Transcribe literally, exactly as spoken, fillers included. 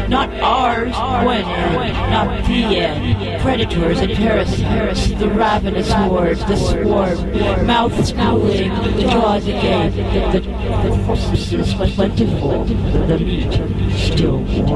not ours, when end, not the end. Predators and parasites, the ravenous horde, the swarm, mouths cooling, the jaws agape, the, the corpses plentiful, the meat still warm.